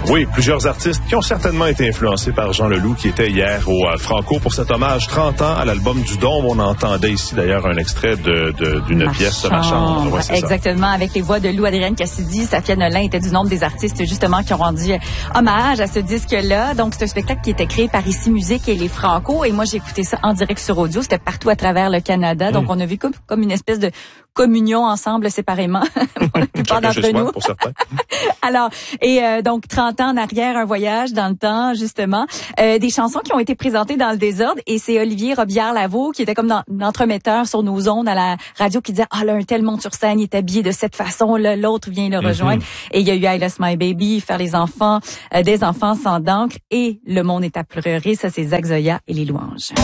Oui, plusieurs artistes qui ont certainement été influencés par Jean Leloup qui était hier au Franco pour cet hommage 30 ans à l'album du Dôme. On entendait ici d'ailleurs un extrait d'une pièce de Ma chambre. Ouais, exactement, ça. Avec les voix de Lou Adrienne Cassidy, Safia Nolin était du nombre des artistes justement qui ont rendu hommage à ce disque-là. Donc c'est un spectacle qui était créé par Ici Musique et les Franco et moi j'ai écouté ça en direct sur audio. C'était partout à travers le Canada. Donc on a vu comme une espèce de communion ensemble séparément pour la plupart d'entre nous. Pour certains. Alors, donc 30 ans en arrière, un voyage dans le temps, justement. Des chansons qui ont été présentées dans le désordre et c'est Olivier Robillard-Lavaux qui était comme l'entremetteur sur nos ondes à la radio qui disait « Ah là, un tel monte sur scène, il est habillé de cette façon, là, l'autre vient le rejoindre. Et il y a eu I Lost My Baby, Faire les enfants, Des enfants sans d'encre et Le monde est à pleurer. Ça, c'est Zach Zoya et les louanges.